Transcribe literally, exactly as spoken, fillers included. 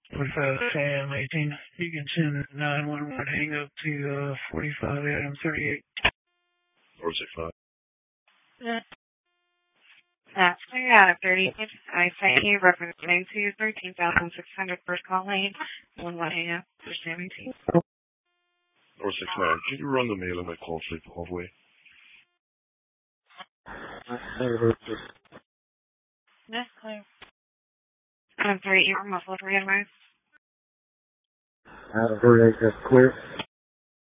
forty-five Sam eighteen. You can send nine one one hang up to uh, forty-five Adam thirty-eight. four six five. Yeah. That's clear out of thirty. I sent you reference name to thirteen thousand six hundred first call lane. one one hang up for Sam eighteen. four six nine. Can you run the mail in my call sleep halfway? That's clear. I'm sorry, you were muffled, realize. Out of thirty-eight, that's clear.